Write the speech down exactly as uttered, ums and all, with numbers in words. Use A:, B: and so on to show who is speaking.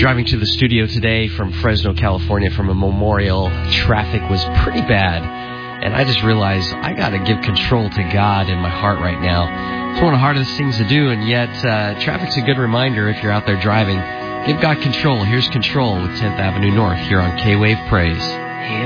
A: Driving to the studio today from Fresno, California from a memorial, traffic was pretty bad. And I just realized I got to give control to God in my heart right now. It's one of the hardest things to do, and yet uh, traffic's a good reminder if you're out there driving. Give God control. Here's Control with tenth Avenue North here on K-Wave Praise.